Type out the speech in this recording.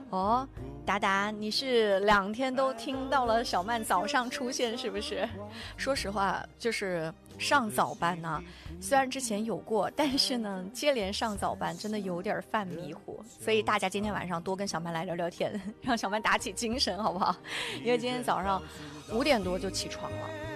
哦，达达，你是2天都听到了小曼早上出现是不是？说实话，就是上早班呢，虽然之前有过，但是呢，接连上早班真的有点犯迷糊。所以大家今天晚上多跟小曼来聊聊天，让小曼打起精神，好不好？因为今天早上5点多就起床了。